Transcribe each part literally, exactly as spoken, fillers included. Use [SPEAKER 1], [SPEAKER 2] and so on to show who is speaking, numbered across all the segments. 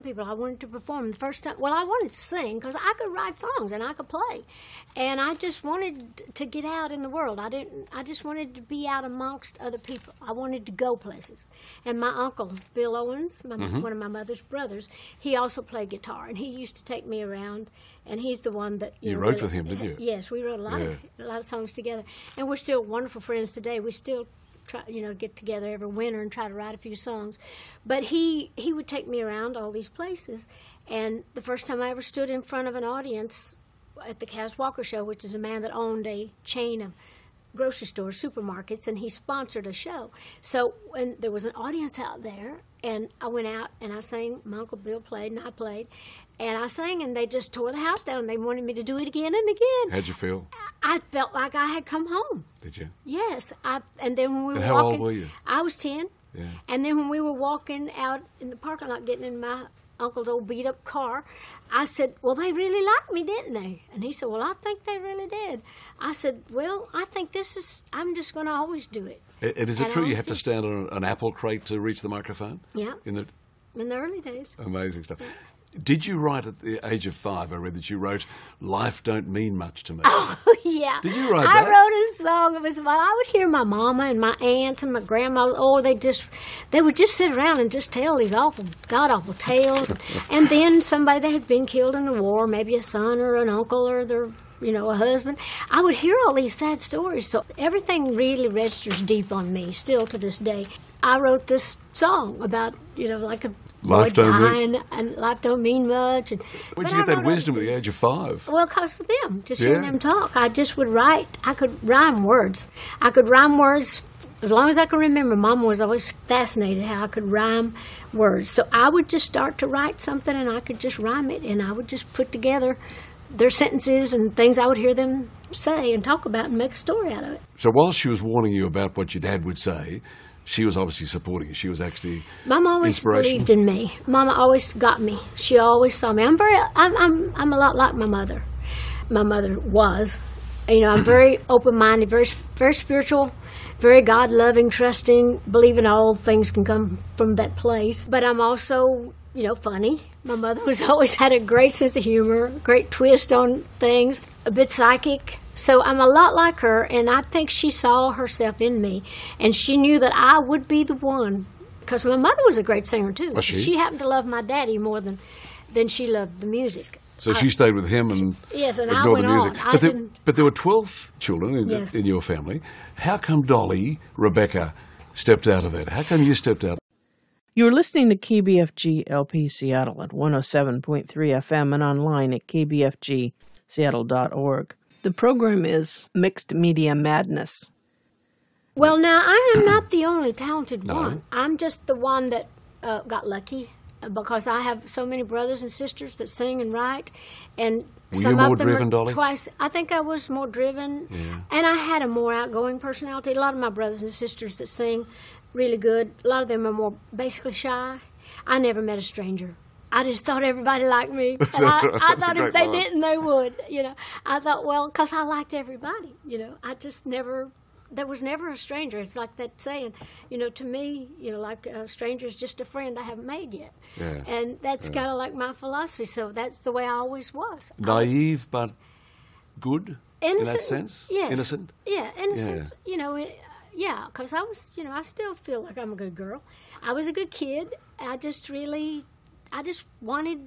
[SPEAKER 1] People, I wanted to perform the first time. Well, I wanted to sing because I could write songs and I could play, and I just wanted to get out in the world. I didn't. I just wanted to be out amongst other people. I wanted to go places. And my uncle, Bill Owens, my, mm-hmm. one of my mother's brothers, he also played guitar, and he used to take me around. And he's the one that
[SPEAKER 2] you,
[SPEAKER 1] you know,
[SPEAKER 2] wrote
[SPEAKER 1] really,
[SPEAKER 2] with him, didn't you?
[SPEAKER 1] Yes, we wrote a lot yeah. of a lot of songs together, and we're still wonderful friends today. We still. Try, you know, get together every winter and try to write a few songs. But he, he would take me around all these places. And the first time I ever stood in front of an audience at the Kaz Walker Show, which is a man that owned a chain of grocery stores, supermarkets, and he sponsored a show. So when there was an audience out there, and I went out and I sang, my Uncle Bill played and I played, and I sang, and they just tore the house down. They wanted me to do it again and again.
[SPEAKER 2] How'd you feel?
[SPEAKER 1] I felt like I had come home.
[SPEAKER 2] Did you?
[SPEAKER 1] Yes. I, and then when we
[SPEAKER 2] and
[SPEAKER 1] were
[SPEAKER 2] how
[SPEAKER 1] walking,
[SPEAKER 2] old were you?
[SPEAKER 1] I was ten.
[SPEAKER 2] Yeah.
[SPEAKER 1] And then when we were walking out in the parking lot, getting in my uncle's old beat-up car, I said, well, they really liked me, didn't they? And he said, well, I think they really did. I said, well, I think this is, I'm just going to always do it.
[SPEAKER 2] And is it
[SPEAKER 1] and
[SPEAKER 2] true you had
[SPEAKER 1] did.
[SPEAKER 2] to stand on an apple crate to reach the microphone?
[SPEAKER 1] Yeah.
[SPEAKER 2] In the,
[SPEAKER 1] in the early days.
[SPEAKER 2] Amazing stuff. Yeah. Did you write at the age of five? I read that you wrote, "Life don't mean much to me."
[SPEAKER 1] Oh, yeah.
[SPEAKER 2] Did you write
[SPEAKER 1] I
[SPEAKER 2] that?
[SPEAKER 1] I wrote a song. It was about, I would hear my mama and my aunts and my grandma, oh, they just, they would just sit around and just tell these awful, god-awful tales. And then somebody that had been killed in the war, maybe a son or an uncle or their, you know, a husband. I would hear all these sad stories. So everything really registers deep on me, still to this day. I wrote this song about, you know, like a
[SPEAKER 2] Life
[SPEAKER 1] boy
[SPEAKER 2] don't
[SPEAKER 1] dying,
[SPEAKER 2] mean...
[SPEAKER 1] and life don't mean much. And,
[SPEAKER 2] Where'd you get that wisdom at the age of five?
[SPEAKER 1] Well, because of them, just
[SPEAKER 2] yeah.
[SPEAKER 1] hearing them talk. I just would write. I could rhyme words. I could rhyme words as long as I can remember. Mama was always fascinated how I could rhyme words. So I would just start to write something, and I could just rhyme it, and I would just put together their sentences and things I would hear them say and talk about and make a story out of it.
[SPEAKER 2] So while she was warning you about what your dad would say, she was obviously supporting you. She was actually
[SPEAKER 1] Mama always believed in me. Mama always got me. She always saw me. I'm very. I'm. I'm. I'm a lot like my mother. My mother was. You know, I'm very open-minded, very, very spiritual, very God-loving, trusting, believing all things can come from that place. But I'm also, you know, funny. My mother was always had a great sense of humor, great twist on things, a bit psychic. So I'm a lot like her, and I think she saw herself in me, and she knew that I would be the one, because my mother was a great singer, too.
[SPEAKER 2] Was she?
[SPEAKER 1] She happened to love my daddy more than, than she loved the music.
[SPEAKER 2] So
[SPEAKER 1] I,
[SPEAKER 2] she stayed with him and
[SPEAKER 1] yes, and
[SPEAKER 2] ignored
[SPEAKER 1] I went
[SPEAKER 2] the music.
[SPEAKER 1] On.
[SPEAKER 2] But,
[SPEAKER 1] I
[SPEAKER 2] there,
[SPEAKER 1] didn't,
[SPEAKER 2] but there were twelve children in,
[SPEAKER 1] yes.
[SPEAKER 2] in your family. How come Dolly, Rebecca, stepped out of that? How come you stepped out?
[SPEAKER 3] You're listening to K B F G L P Seattle at one oh seven point three F M and online at k b f g seattle dot org. The program is Mixed Media Madness.
[SPEAKER 1] Well, now, I am not the only talented
[SPEAKER 2] no.
[SPEAKER 1] one. I'm just the one that uh, got lucky because I have so many brothers and sisters that sing and write. And
[SPEAKER 2] Were
[SPEAKER 1] some
[SPEAKER 2] you more
[SPEAKER 1] of them
[SPEAKER 2] driven,
[SPEAKER 1] are
[SPEAKER 2] Dolly?
[SPEAKER 1] Twice. I think I was more driven.
[SPEAKER 2] Yeah.
[SPEAKER 1] And I had a more outgoing personality. A lot of my brothers and sisters that sing really good, a lot of them are more basically shy. I never met a stranger. I just thought everybody liked me. And I, I thought if they
[SPEAKER 2] line.
[SPEAKER 1] didn't, they would. You know, I thought, well, because I liked everybody. You know, I just never, there was never a stranger. It's like that saying, you know, to me, you know, like a stranger is just a friend I haven't made yet.
[SPEAKER 2] Yeah.
[SPEAKER 1] And that's
[SPEAKER 2] yeah.
[SPEAKER 1] kind of like my philosophy. So that's the way I always was.
[SPEAKER 2] Naive, I, but good
[SPEAKER 1] innocent,
[SPEAKER 2] in that sense?
[SPEAKER 1] Yes.
[SPEAKER 2] Innocent?
[SPEAKER 1] Yeah, innocent.
[SPEAKER 2] Yeah.
[SPEAKER 1] You know, it, yeah, because I was, you know, I still feel like I'm a good girl. I was a good kid. I just really, I just wanted,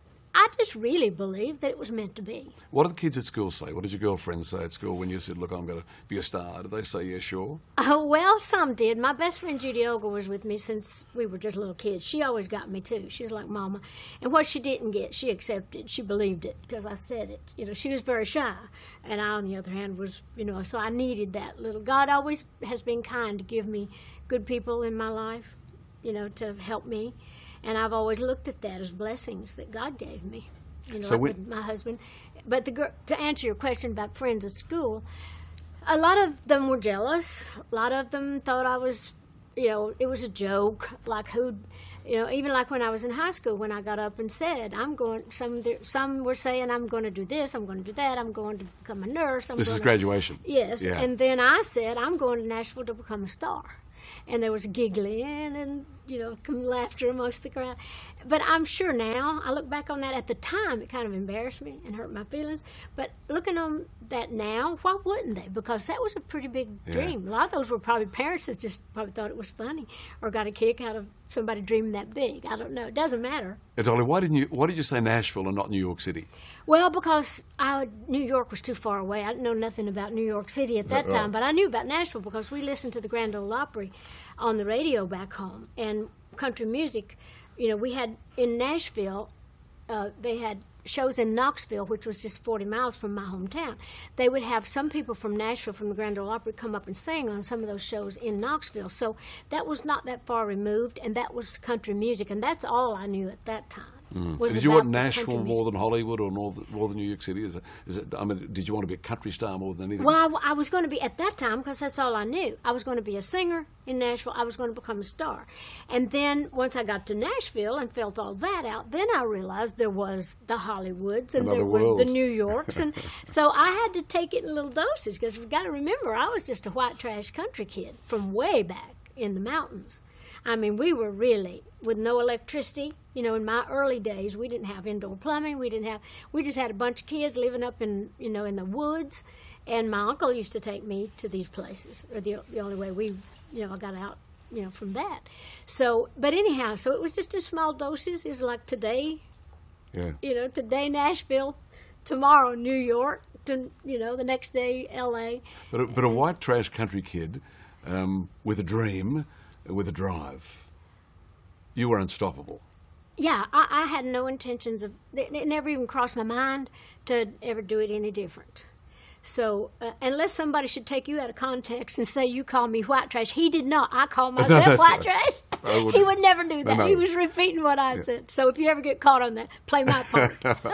[SPEAKER 1] I just really believed that it was meant to be.
[SPEAKER 2] What did the kids at school say? What did your girlfriends say at school when you said, look, I'm going to be a star? Did they say, yeah, sure?
[SPEAKER 1] Oh, well, some did. My best friend Judy Ogle was with me since we were just little kids. She always got me, too. She was like Mama. And what she didn't get, she accepted. She believed it because I said it. You know, she was very shy. And I, on the other hand, was, you know, so I needed that little. God always has been kind to give me good people in my life, you know, to help me. And I've always looked at that as blessings that God gave me, you know,
[SPEAKER 2] so
[SPEAKER 1] like
[SPEAKER 2] we-
[SPEAKER 1] with my husband. But the gir- to answer your question about friends at school, a lot of them were jealous. A lot of them thought I was, you know, it was a joke. Like who, you know, even like when I was in high school, when I got up and said, I'm going, some some were saying, I'm going to do this, I'm going to do that, I'm going to become a nurse. I'm
[SPEAKER 2] This
[SPEAKER 1] going
[SPEAKER 2] is
[SPEAKER 1] to,
[SPEAKER 2] graduation.
[SPEAKER 1] Yes.
[SPEAKER 2] Yeah.
[SPEAKER 1] And then I said, I'm going to Nashville to become a star. And there was giggling and you know, some laughter amongst the crowd. But I'm sure now, I look back on that at the time, it kind of embarrassed me and hurt my feelings. But looking on that now, why wouldn't they? Because that was a pretty big
[SPEAKER 2] Yeah.
[SPEAKER 1] dream. A lot of those were probably parents that just probably thought it was funny or got a kick out of somebody dreaming that big. I don't know. It doesn't matter.
[SPEAKER 2] And Dolly, why didn't you? Why did you say Nashville and not New York City?
[SPEAKER 1] Well, because I, New York was too far away. I didn't know nothing about New York City at that
[SPEAKER 2] Right.
[SPEAKER 1] time, but I knew about Nashville because we listened to the Grand Ole Opry on the radio back home. And country music, you know, we had in Nashville, uh, they had shows in Knoxville, which was just forty miles from my hometown. They would have some people from Nashville, from the Grand Ole Opry, come up and sing on some of those shows in Knoxville. So that was not that far removed, and that was country music, and that's all I knew at that time. Was
[SPEAKER 2] Did you
[SPEAKER 1] about
[SPEAKER 2] want
[SPEAKER 1] the
[SPEAKER 2] Nashville
[SPEAKER 1] country
[SPEAKER 2] more
[SPEAKER 1] music.
[SPEAKER 2] than Hollywood or more than, more than New York City? Is it, is it? I mean, did you want to be a country star more than anything?
[SPEAKER 1] Well, I, w- I was going to be, at that time, because that's all I knew, I was going to be a singer in Nashville. I was going to become a star. And then once I got to Nashville and felt all that out, then I realized there was the Hollywoods and
[SPEAKER 2] Another
[SPEAKER 1] there was
[SPEAKER 2] world.
[SPEAKER 1] the New Yorks. And so I had to take it in little doses because you've got to remember, I was just a white trash country kid from way back in the mountains. I mean, we were really, with no electricity, you know, in my early days, we didn't have indoor plumbing. We didn't have, we just had a bunch of kids living up in, you know, in the woods. And my uncle used to take me to these places, or the, the only way we, you know, got out, you know, from that. So, but anyhow, so it was just in small doses. It's like today,
[SPEAKER 2] yeah.
[SPEAKER 1] you know, today Nashville, tomorrow New York, to, you know, the next day L A.
[SPEAKER 2] But a, but a white trash country kid um, with a dream, with a drive, you were unstoppable.
[SPEAKER 1] Yeah, I, I had no intentions of, it, it never even crossed my mind to ever do it any different. So, uh, unless somebody should take you out of context and say you call me white trash, he did not. I call myself
[SPEAKER 2] that's
[SPEAKER 1] white
[SPEAKER 2] right.
[SPEAKER 1] trash.
[SPEAKER 2] would-
[SPEAKER 1] He would never do that.
[SPEAKER 2] no.
[SPEAKER 1] He was repeating what I said. So, if you ever get caught on that, play my part.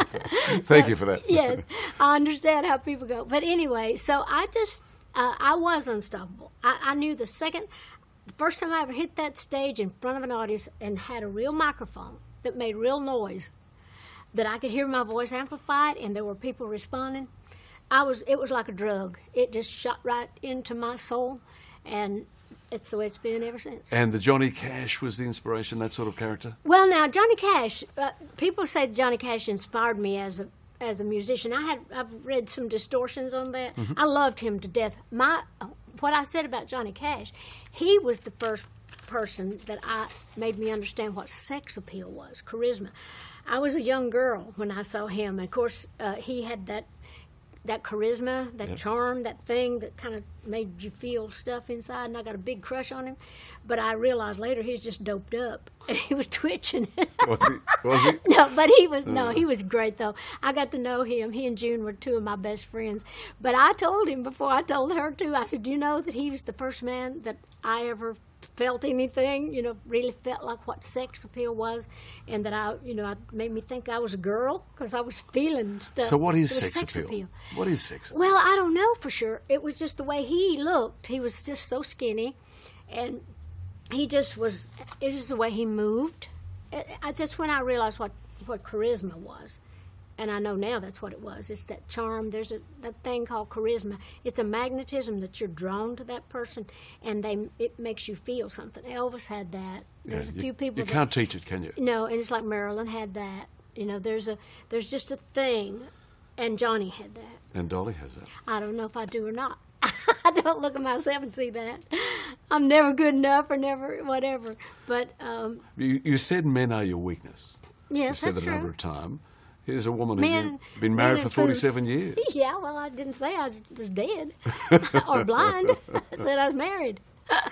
[SPEAKER 2] Thank you for that.
[SPEAKER 1] Yes, I understand how people go. But anyway, so I just, uh, I was unstoppable. I, I knew the second, the first time I ever hit that stage in front of an audience and had a real microphone that made real noise, that I could hear my voice amplified and there were people responding, I was, it was like a drug. It just shot right into my soul, and it's the way it's been ever since.
[SPEAKER 2] And the Johnny Cash was the inspiration, that sort of character?
[SPEAKER 1] Well, now Johnny Cash. Uh, people say Johnny Cash inspired me as a as a musician. I had I've read some distortions on that.
[SPEAKER 2] Mm-hmm.
[SPEAKER 1] I loved him to death. My what I said about Johnny Cash, he was the first person that I made me understand what sex appeal was, charisma. I was a young girl when I saw him. And of course, uh, he had that. that charisma, that
[SPEAKER 2] Yep.
[SPEAKER 1] charm, that thing that kind of made you feel stuff inside, and I got a big crush on him. But I realized later he was just doped up, and he was twitching.
[SPEAKER 2] Was he? Was he?
[SPEAKER 1] No, but he was, no, he was great, though. I got to know him. He and June were two of my best friends. But I told him before I told her, too, I said, do you know that he was the first man that I ever felt anything, you know, really felt like what sex appeal was, and that I, you know, it made me think I was a girl because I was feeling stuff.
[SPEAKER 2] So what is
[SPEAKER 1] It was
[SPEAKER 2] sex, appeal? What is sex appeal?
[SPEAKER 1] Well, I don't know for sure. It was just the way he looked. He was just so skinny, and he just was. It was just the way he moved. It, I, that's when I realized what, what charisma was, and I know now that's what it was. It's that charm. There's a that thing called charisma. It's a magnetism that you're drawn to that person, and they it makes you feel something. Elvis had that. There's
[SPEAKER 2] Yeah,
[SPEAKER 1] a
[SPEAKER 2] you,
[SPEAKER 1] few people.
[SPEAKER 2] You
[SPEAKER 1] that,
[SPEAKER 2] can't teach it, can you?
[SPEAKER 1] No, and it's like Marilyn had that. You know, there's a there's just a thing, and Johnny had that.
[SPEAKER 2] And Dolly has that.
[SPEAKER 1] I don't know if I do or not. I don't look at myself and see that. I'm never good enough or never whatever. But um,
[SPEAKER 2] You, you said men are your weakness.
[SPEAKER 1] yes,
[SPEAKER 2] You've said
[SPEAKER 1] that's
[SPEAKER 2] that a number
[SPEAKER 1] true.
[SPEAKER 2] of times. Here's a woman
[SPEAKER 1] Men-
[SPEAKER 2] who's been
[SPEAKER 1] men
[SPEAKER 2] married
[SPEAKER 1] and
[SPEAKER 2] for
[SPEAKER 1] food.
[SPEAKER 2] forty-seven years.
[SPEAKER 1] Yeah, well, I didn't say I was dead or blind. I said I was married.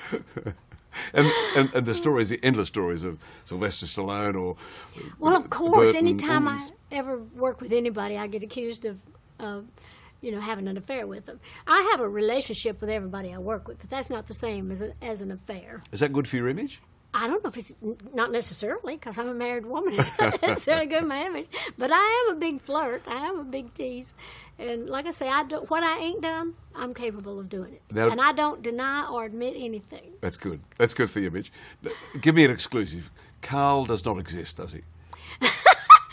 [SPEAKER 2] And, and and the stories, the endless stories of Sylvester Stallone or
[SPEAKER 1] Well, of course,
[SPEAKER 2] Burton,
[SPEAKER 1] anytime
[SPEAKER 2] all
[SPEAKER 1] I
[SPEAKER 2] these-
[SPEAKER 1] ever work with anybody, I get accused of, uh, you know, having an affair with them. I have a relationship with everybody I work with, but that's not the same as a, as an affair.
[SPEAKER 2] Is that good for your image?
[SPEAKER 1] I don't know if it's n- not necessarily because I'm a married woman. It's not necessarily good in my image, but I am a big flirt. I am a big tease, and like I say, I don't, what I ain't done, I'm capable of doing it,
[SPEAKER 2] Now-
[SPEAKER 1] and I don't deny or admit anything.
[SPEAKER 2] That's good. That's good for your image. Give me an exclusive. Carl does not exist, does he?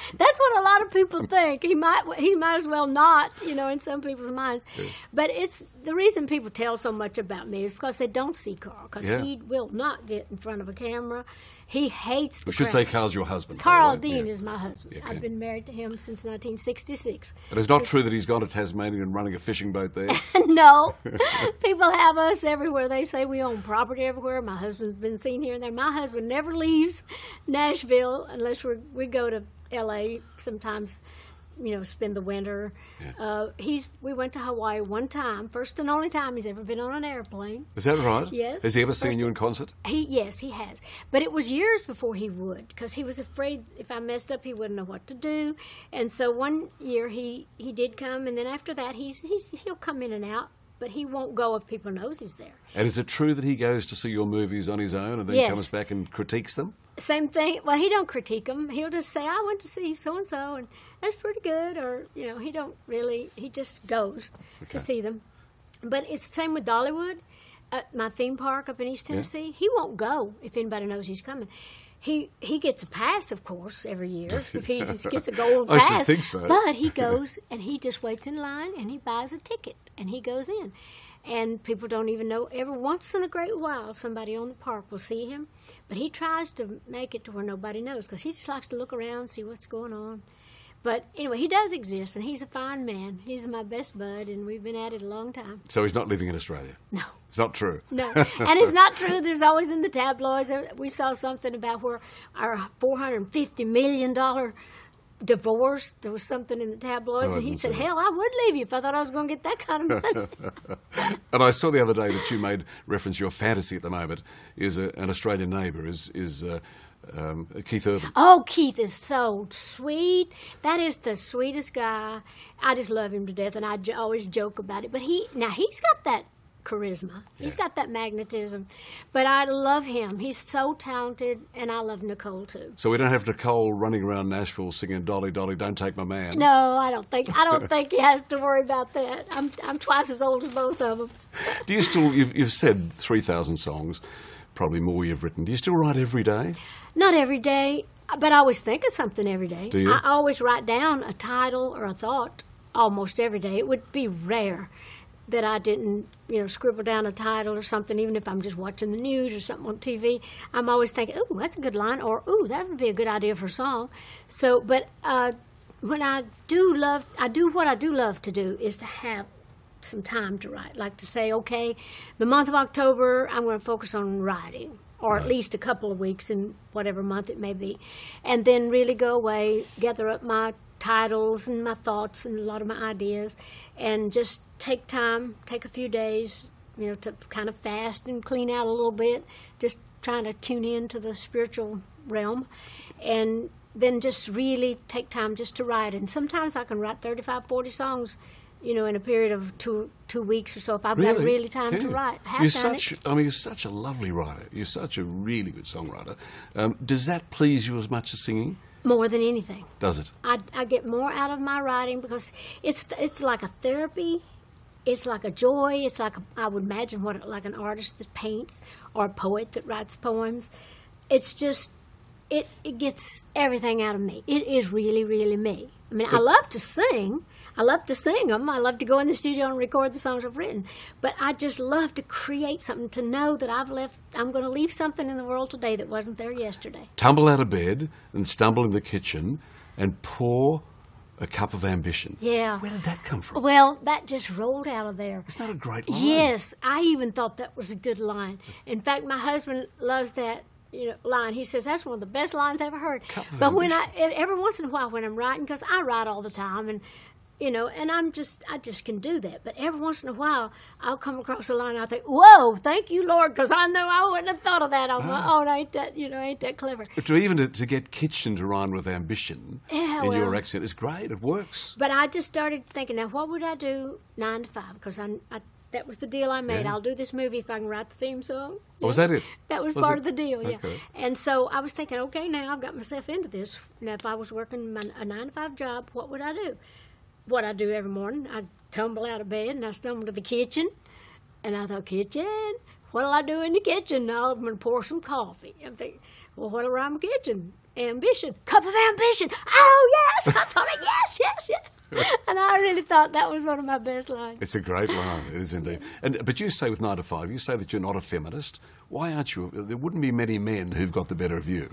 [SPEAKER 1] That's what a lot of people think. He might he might as well not, you know, in some people's minds. Yeah. But it's the reason people tell so much about me is because they don't see Carl, because yeah. he will not get in front of a camera. He hates the
[SPEAKER 2] We should
[SPEAKER 1] crowds.
[SPEAKER 2] say Carl's your husband.
[SPEAKER 1] Carl Dean
[SPEAKER 2] yeah.
[SPEAKER 1] is my husband.
[SPEAKER 2] Yeah, okay.
[SPEAKER 1] I've been married to him since nineteen sixty-six.
[SPEAKER 2] But it's not so, true that he's gone to Tasmania and running a fishing boat there?
[SPEAKER 1] No. People have us everywhere. They say we own property everywhere. My husband's been seen here and there. My husband never leaves Nashville unless we we go to L A sometimes, you know, spend the winter. Yeah. Uh, he's we went to Hawaii one time, first and only time he's ever been on an airplane.
[SPEAKER 2] Is that right?
[SPEAKER 1] Yes.
[SPEAKER 2] Has he ever
[SPEAKER 1] first
[SPEAKER 2] seen you in concert?
[SPEAKER 1] He yes, he has. But it was years before he would, because he was afraid if I messed up, he wouldn't know what to do. And so one year he, he did come, and then after that he's he's he'll come in and out. But he won't go if people knows he's there. And
[SPEAKER 2] is it true that he goes to see your movies on his own and then
[SPEAKER 1] yes.
[SPEAKER 2] comes back and critiques them?
[SPEAKER 1] Same thing. Well, he don't critique them. He'll just say, I went to see so-and-so, and that's pretty good. Or, you know, he don't really, he just goes okay. to see them. But it's the same with Dollywood. At my theme park up in East Tennessee, yeah. he won't go if anybody knows he's coming. He he gets a pass, of course, every year. If he just gets a gold
[SPEAKER 2] I
[SPEAKER 1] pass.
[SPEAKER 2] should think so.
[SPEAKER 1] But he goes and he just waits in line and he buys a ticket and he goes in. And people don't even know. Every once in a great while, somebody on the park will see him. But he tries to make it to where nobody knows because he just likes to look around and see what's going on. But anyway, he does exist, and he's a fine man. He's my best bud, and we've been at it a long time.
[SPEAKER 2] So he's not living in Australia?
[SPEAKER 1] No.
[SPEAKER 2] It's not true?
[SPEAKER 1] No. And it's not true. There's always in the tabloids. We saw something about where our four hundred fifty million dollars divorce, there was something in the tabloids, oh, and he said, hell, I would leave you if I thought I was going to get that kind of money.
[SPEAKER 2] And I saw the other day that you made reference, your fantasy at the moment is a, an Australian neighbour, is... is uh, Um, Keith Urban.
[SPEAKER 1] Oh, Keith is so sweet. That is the sweetest guy. I just love him to death, and I j- always joke about it. But he now he's got that charisma. He's yeah. got that magnetism. But I love him. He's so talented, and I love Nicole too.
[SPEAKER 2] So we don't have Nicole running around Nashville singing "Dolly, Dolly, Don't Take My Man."
[SPEAKER 1] No, I don't think. I don't think you have to worry about that. I'm I'm twice as old as both of them.
[SPEAKER 2] Do you still? You've, you've said three thousand songs. Probably more you've written. Do you still write every day?
[SPEAKER 1] Not every day, but I always think of something every day.
[SPEAKER 2] Do you?
[SPEAKER 1] I always write down a title or a thought almost every day. It would be rare that I didn't, you know, scribble down a title or something, even if I'm just watching the news or something on T V. I'm always thinking, ooh, that's a good line, or ooh, that would be a good idea for a song. So, but uh, when I do love, I do what I do love to do is to have some time to write, like to say, okay, the month of October, I'm going to focus on writing, or right. at least a couple of weeks in whatever month it may be, and then really go away, gather up my titles and my thoughts and a lot of my ideas, and just take time, take a few days, you know, to kind of fast and clean out a little bit, just trying to tune into the spiritual realm, and then just really take time just to write. And sometimes I can write thirty-five, forty songs, you know, in a period of two two weeks or so, if I've
[SPEAKER 2] really?
[SPEAKER 1] got really time
[SPEAKER 2] Can
[SPEAKER 1] to
[SPEAKER 2] you?
[SPEAKER 1] write. Have
[SPEAKER 2] you're
[SPEAKER 1] done
[SPEAKER 2] such,
[SPEAKER 1] it.
[SPEAKER 2] I mean, you're such a lovely writer. You're such a really good songwriter. Um, does that please you as much as singing?
[SPEAKER 1] More than anything.
[SPEAKER 2] Does it?
[SPEAKER 1] I, I get more out of my writing because it's it's like a therapy. It's like a joy. It's like, a, I would imagine, what like an artist that paints or a poet that writes poems. It's just, it, it gets everything out of me. It is really, really me. I mean, but, I love to sing. I love to sing them. I love to go in the studio and record the songs I've written. But I just love to create something, to know that I've left, I'm going to leave something in the world today that wasn't there yesterday.
[SPEAKER 2] Tumble out of bed and stumble in the kitchen and pour a cup of ambition.
[SPEAKER 1] Yeah.
[SPEAKER 2] Where did that come from?
[SPEAKER 1] Well, that just rolled out of there.
[SPEAKER 2] Isn't that a great line?
[SPEAKER 1] Yes. I even thought that was a good line. In fact, my husband loves that, you know, line. He says that's one of the best lines I ever heard. But when I, every once in a while when I'm writing, because I write all the time, and you know, and I'm just, I just can do that. But every once in a while, I'll come across a line and I think, whoa, thank you, Lord, because I know I wouldn't have thought of that on my own. Ain't that, you know, ain't that clever?
[SPEAKER 2] But to even to, to get kitchen to rhyme with ambition
[SPEAKER 1] yeah,
[SPEAKER 2] in
[SPEAKER 1] well,
[SPEAKER 2] your accent is great. It works.
[SPEAKER 1] But I just started thinking, now, what would I do nine to five? Because I, I that was the deal I made. Yeah. I'll do this movie if I can write the theme song.
[SPEAKER 2] Oh, was that it?
[SPEAKER 1] That was,
[SPEAKER 2] was
[SPEAKER 1] part
[SPEAKER 2] it?
[SPEAKER 1] of the deal, yeah.
[SPEAKER 2] Okay.
[SPEAKER 1] And so I was thinking, okay, now I've got myself into this. Now, if I was working my, a nine to five job, what would I do? What I do every morning, I tumble out of bed and I stumble to the kitchen, and I thought, kitchen? What'll I do in the kitchen? Now I'm going to pour some coffee. I'm thinking, Well, what are my kids? Ambition, cup of ambition. Oh, yes! I thought, yes, yes, yes. And I really thought that was one of my best lines.
[SPEAKER 2] It's a great line, it is indeed. And But you say with nine to five, you say that you're not a feminist. Why aren't you? There wouldn't be many men who've got the better of you.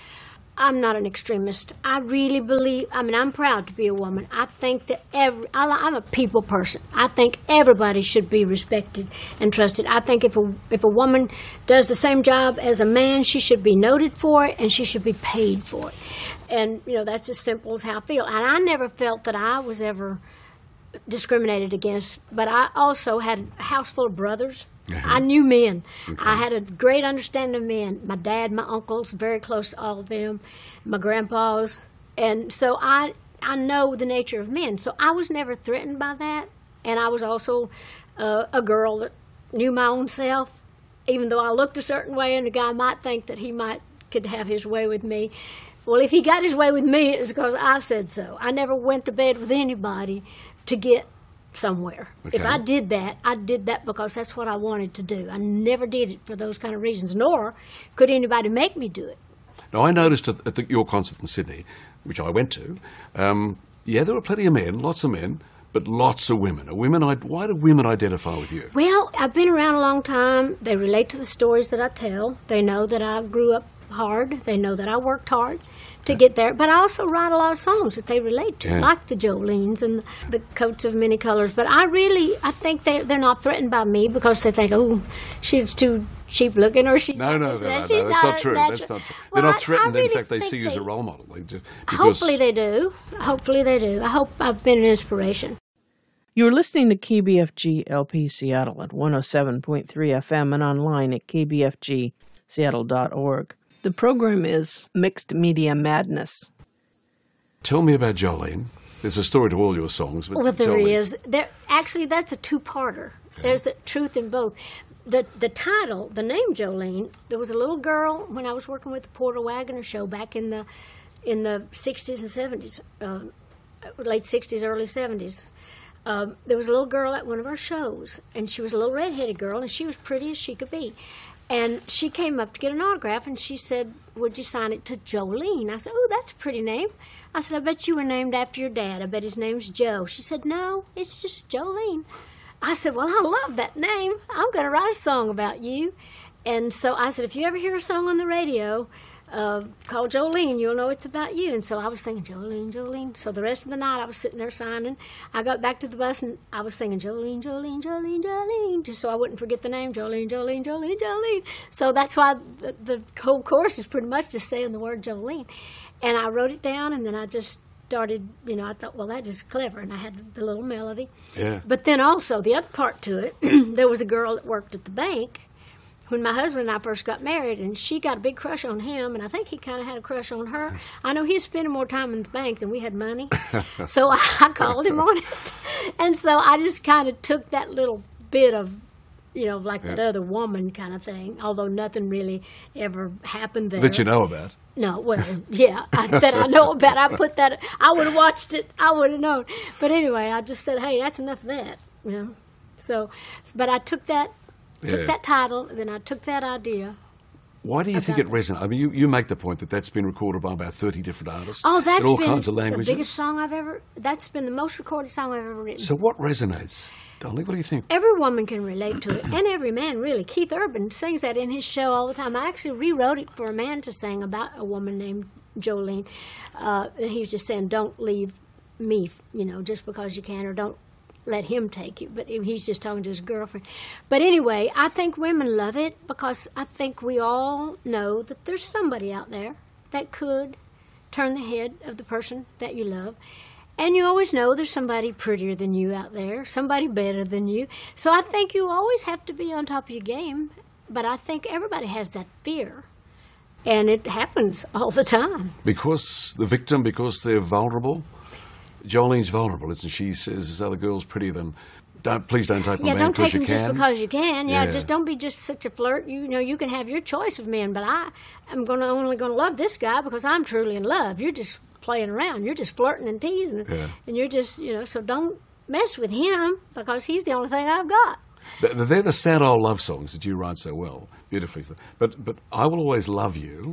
[SPEAKER 1] I'm not an extremist. I really believe, I mean, I'm proud to be a woman. I think that every, I'm a people person. I think everybody should be respected and trusted. I think if a, if a woman does the same job as a man, she should be noted for it and she should be paid for it. And, you know, that's as simple as how I feel. And I never felt that I was ever discriminated against, but I also had a house full of brothers. Uh-huh. I knew men. Okay. I had a great understanding of men. My dad, my uncles, very close to all of them, my grandpas. And so I I know the nature of men. So I was never threatened by that. And I was also uh, a girl that knew my own self, even though I looked a certain way and a guy might think that he might could have his way with me. Well, if he got his way with me, it was because I said so. I never went to bed with anybody to get somewhere. Okay. If I did that, I did that because that's what I wanted to do. I never did it for those kind of reasons, nor could anybody make me do it.
[SPEAKER 2] Now, I noticed at, at the, your concert in Sydney, which I went to, um, yeah, there were plenty of men, lots of men, but lots of women. Are women. Why do women identify with you?
[SPEAKER 1] Well, I've been around a long time. They relate to the stories that I tell. They know that I grew up hard. They know that I worked hard to get there. But I also write a lot of songs that they relate to, yeah. like the Jolenes and the Coats of Many Colors. But I really, I think they're, they're not threatened by me because they think, oh, she's too cheap looking or she's
[SPEAKER 2] no,
[SPEAKER 1] not
[SPEAKER 2] no, no,
[SPEAKER 1] that.
[SPEAKER 2] no, no,
[SPEAKER 1] she's
[SPEAKER 2] that's
[SPEAKER 1] not
[SPEAKER 2] not true.
[SPEAKER 1] Natural.
[SPEAKER 2] That's not true.
[SPEAKER 1] Well,
[SPEAKER 2] they're not
[SPEAKER 1] I,
[SPEAKER 2] threatened.
[SPEAKER 1] I really
[SPEAKER 2] in fact, they see you
[SPEAKER 1] they,
[SPEAKER 2] as a role model. They just,
[SPEAKER 1] hopefully they do. Hopefully they do. I hope I've been an inspiration.
[SPEAKER 3] You're listening to K B F G L P Seattle at one oh seven point three F M and online at k b f g seattle dot org. The program is Mixed Media Madness.
[SPEAKER 2] Tell me about Jolene. There's a story to all your songs. But
[SPEAKER 1] well, there
[SPEAKER 2] Jolene's.
[SPEAKER 1] is. There, actually, that's a two-parter. Okay. There's the truth in both. The the title, the name Jolene, there was a little girl when I was working with the Porter Wagoner Show back in the in the sixties and seventies, uh, late sixties, early seventies. Um, there was a little girl at one of our shows, and she was a little red-headed girl, and she was pretty as she could be. And she came up to get an autograph, and she said, would you sign it to Jolene? I said, oh, that's a pretty name. I said, I bet you were named after your dad. I bet his name's Joe. She said, no, it's just Jolene. I said, well, I love that name. I'm going to write a song about you. And so I said, if you ever hear a song on the radio uh, called Jolene, you'll know it's about you. And so I was thinking, Jolene, Jolene. So the rest of the night I was sitting there signing. I got back to the bus and I was singing Jolene, Jolene, Jolene, Jolene, just so I wouldn't forget the name, Jolene, Jolene, Jolene, Jolene. So that's why the, the whole chorus is pretty much just saying the word Jolene. And I wrote it down, and then I just started, you know, I thought, well, that's just clever. And I had the little melody.
[SPEAKER 2] Yeah.
[SPEAKER 1] But then also the other part to it, there was a girl that worked at the bank when my husband and I first got married, and she got a big crush on him, and I think he kind of had a crush on her. I know he was spending more time in the bank than we had money, so I called him on it. And so I just kind of took that little bit of, you know, like yeah. that other woman kind of thing, although nothing really ever happened there.
[SPEAKER 2] That you know about.
[SPEAKER 1] No, well, yeah, I, that I know about. I put that, I would have watched it, I would have known. But anyway, I just said, hey, that's enough of that, you know. So, but I took that, took
[SPEAKER 2] yeah.
[SPEAKER 1] that title, then I took that idea.
[SPEAKER 2] Why do you think it resonates? I mean, you, you make the point that that's been recorded by about thirty different artists
[SPEAKER 1] oh, that's
[SPEAKER 2] in all
[SPEAKER 1] been
[SPEAKER 2] kinds of languages.
[SPEAKER 1] The biggest song I've ever, that's been the most recorded song I've ever written.
[SPEAKER 2] So what resonates? Dolly, what do you think?
[SPEAKER 1] Every woman can relate to it, and every man, really. Keith Urban sings that in his show all the time. I actually rewrote it for a man to sing about a woman named Jolene. Uh, and he was just saying, don't leave me, you know, just because you can, or don't let him take you. But he's just talking to his girlfriend. But anyway, I think women love it because I think we all know that there's somebody out there that could turn the head of the person that you love. And you always know there's somebody prettier than you out there, somebody better than you. So I think you always have to be on top of your game. But I think everybody has that fear. And it happens all the time.
[SPEAKER 2] Because the victim, because they're vulnerable? Jolene's vulnerable, isn't she? She says this other girl's prettier than... Don't, please don't take my
[SPEAKER 1] yeah,
[SPEAKER 2] man because you can.
[SPEAKER 1] Yeah, don't take him just because you can. Yeah,
[SPEAKER 2] yeah,
[SPEAKER 1] just don't be just such a flirt. You, you know, you can have your choice of men, but I am gonna only going to love this guy because I'm truly in love. You're just playing around. You're just flirting and teasing.
[SPEAKER 2] Yeah.
[SPEAKER 1] And you're just, you know, so don't mess with him because he's the only thing I've got.
[SPEAKER 2] They're the sad old love songs that you write so well, beautifully. But, but I Will Always Love You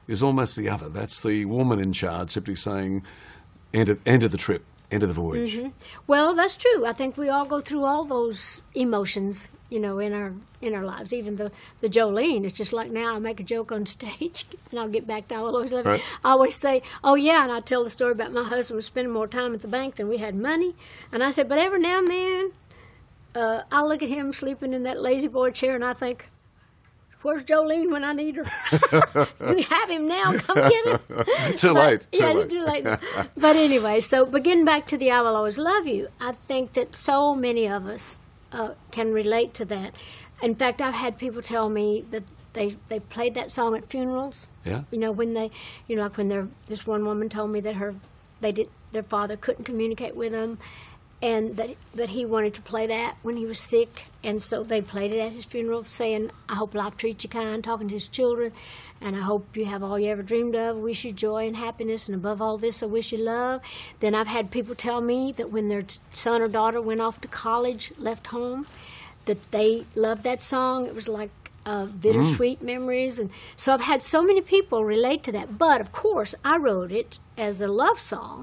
[SPEAKER 2] is almost the other. That's the woman in charge simply saying, end of, end of the trip, end of the voyage.
[SPEAKER 1] Mm-hmm. Well, that's true. I think we all go through all those emotions, you know, in our in our lives. Even the, the Jolene, it's just like now I make a joke on stage, and I'll get back to I Will Always Love You.
[SPEAKER 2] Right.
[SPEAKER 1] I always say, oh, yeah, and I tell the story about my husband was spending more time at the bank than we had money. And I said, but every now and then, uh, I look at him sleeping in that lazy boy chair, and I think, where's Jolene when I need her? We have him now. Come get him.
[SPEAKER 2] Too
[SPEAKER 1] But-
[SPEAKER 2] late. Too
[SPEAKER 1] yeah,
[SPEAKER 2] late.
[SPEAKER 1] it's too late. But anyway, so but getting back to the I Will Always Love You, I think that so many of us uh, can relate to that. In fact, I've had people tell me that they they played that song at funerals.
[SPEAKER 2] Yeah.
[SPEAKER 1] You know, when they, you know, like when they're, this one woman told me that her, they did, their father couldn't communicate with them, and that that he wanted to play that when he was sick, and so they played it at his funeral, saying, I hope life treats you kind, talking to his children, and I hope you have all you ever dreamed of. I wish you joy and happiness, and above all this, I wish you love. Then I've had people tell me that when their son or daughter went off to college, left home, that they loved that song. It was like uh, bittersweet memories, and so I've had so many people relate to that. But of course, I wrote it as a love song,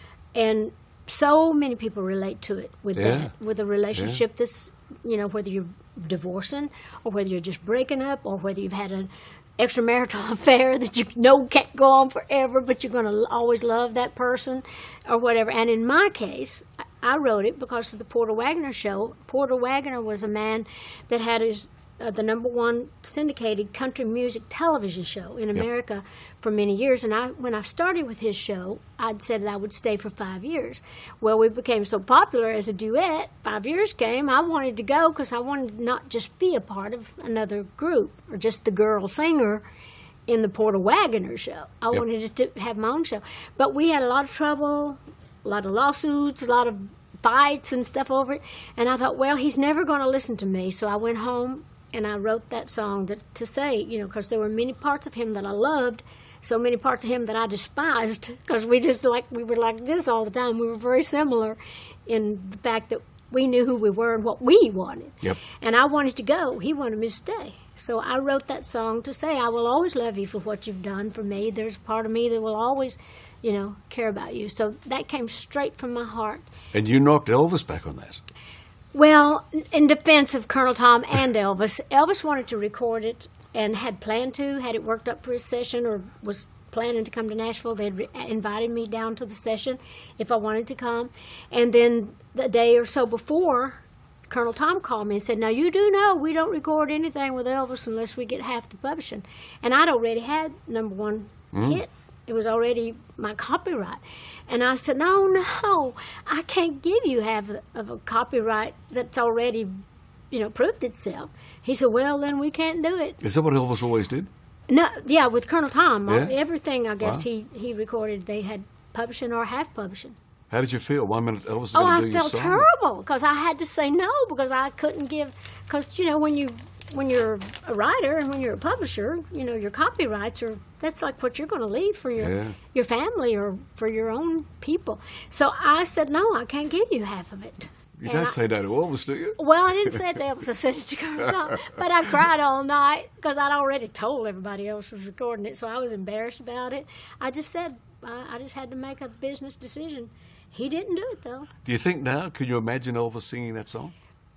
[SPEAKER 1] and so many people relate to it with
[SPEAKER 2] Yeah.
[SPEAKER 1] that, with a relationship that's, you know, whether you're divorcing or whether you're just breaking up or whether you've had an extramarital affair that you know can't go on forever, but you're going to always love that person or whatever. And in my case, I- I wrote it because of the Porter Wagoner show. Porter Wagoner was a man that had his uh, the number one syndicated country music television show in America for many years. And I, when I started with his show, I'd said that I would stay for five years. Well, we became so popular as a duet. Five years came. I wanted to go because I wanted to not just be a part of another group or just the girl singer in the Porter Wagoner show. I
[SPEAKER 2] Yep.
[SPEAKER 1] wanted to have my own show. But we had a lot of trouble, a lot of lawsuits, a lot of fights and stuff over it. And I thought, well, he's never going to listen to me. So I went home and I wrote that song that, to say, you know, because there were many parts of him that I loved, so many parts of him that I despised, because we just like, we were like this all the time. We were very similar in the fact that we knew who we were and what we wanted.
[SPEAKER 2] Yep.
[SPEAKER 1] And I wanted to go. He wanted me to stay. So I wrote that song to say, I will always love you for what you've done for me. There's a part of me that will always, you know, care about you. So that came straight from my heart.
[SPEAKER 2] And you knocked Elvis back on that.
[SPEAKER 1] Well, in defense of Colonel Tom and Elvis, Elvis wanted to record it and had planned to, had it worked up for his session or was planning to come to Nashville. They'd re- invited me down to the session if I wanted to come. And then the day or so before, Colonel Tom called me and said, now you do know we don't record anything with Elvis unless we get half the publishing. And I'd already had number one hit. It was already my copyright. And I said, no, no, I can't give you half of a copyright that's already, you know, proved itself. He said, well, then we can't do it.
[SPEAKER 2] Is that what Elvis always did?
[SPEAKER 1] No, yeah, with Colonel Tom,
[SPEAKER 2] Yeah?
[SPEAKER 1] everything I guess
[SPEAKER 2] Wow.
[SPEAKER 1] he, he recorded, they had publishing or half publishing.
[SPEAKER 2] How did you feel? One minute Elvis is
[SPEAKER 1] Oh,
[SPEAKER 2] going to
[SPEAKER 1] I
[SPEAKER 2] do your
[SPEAKER 1] felt
[SPEAKER 2] song.
[SPEAKER 1] terrible because I had to say no because I couldn't give, because, you know, when you when you're a writer and when you're a publisher, you know, your copyrights are, that's like what you're going to leave for your
[SPEAKER 2] Yeah.
[SPEAKER 1] your family or for your own people. So I said, no, I can't give you half of it.
[SPEAKER 2] You
[SPEAKER 1] And
[SPEAKER 2] don't
[SPEAKER 1] I-
[SPEAKER 2] say no to Elvis, do you?
[SPEAKER 1] Well, I didn't say it to Elvis. I said it to Colonel Tom. But I cried all night because I'd already told everybody else was recording it, so I was embarrassed about it. I just said, I, I just had to make a business decision. He didn't do it, though.
[SPEAKER 2] Do you think now, can you imagine Elvis singing that song?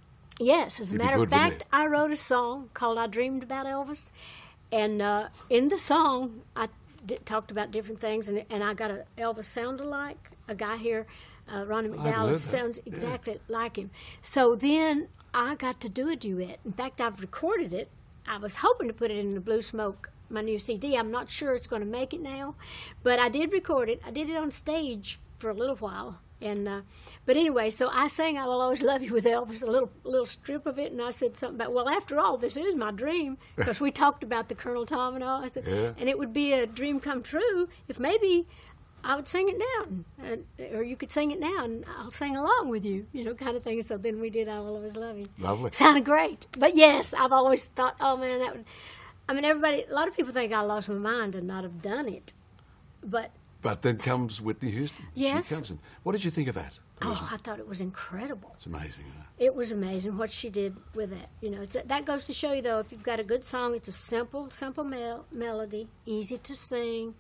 [SPEAKER 1] Yes, as a
[SPEAKER 2] It'd be
[SPEAKER 1] matter of
[SPEAKER 2] good, wouldn't
[SPEAKER 1] fact,
[SPEAKER 2] it?
[SPEAKER 1] I wrote a song called I Dreamed About Elvis. And uh, in the song, I di- talked about different things, and, and I got a Elvis sound-alike. A guy here, uh, Ronnie
[SPEAKER 2] heard
[SPEAKER 1] McDowell,
[SPEAKER 2] that.
[SPEAKER 1] sounds
[SPEAKER 2] Yeah.
[SPEAKER 1] exactly like him. So then I got to do a duet. In fact, I've recorded it. I was hoping to put it in the Blue Smoke, my new C D. I'm not sure it's going to make it now, but I did record it. I did it on stage for a little while. And uh, but anyway, so I sang "I Will Always Love You" with Elvis, a little little strip of it, and I said something about, well, after all, this is my dream, because we talked about the Colonel Tom and all. I said,
[SPEAKER 2] Yeah.
[SPEAKER 1] and it would be a dream come true if maybe I would sing it now, and, and, or you could sing it now, and I'll sing along with you, you know, kind of thing. So then we did "I Will Always Love You."
[SPEAKER 2] Lovely.
[SPEAKER 1] Sounded great, but yes, I've always thought, oh man, that would. I mean, everybody. A lot of people think I lost my mind and not have done it, but
[SPEAKER 2] But then comes Whitney Houston.
[SPEAKER 1] Yes.
[SPEAKER 2] She comes in. What did you think of that?
[SPEAKER 1] Oh, I thought it was incredible.
[SPEAKER 2] It's amazing. Huh?
[SPEAKER 1] It was amazing what she did with that. You know, it's a, that goes to show you, though, if you've got a good song, it's a simple, simple mel- melody, easy to sing,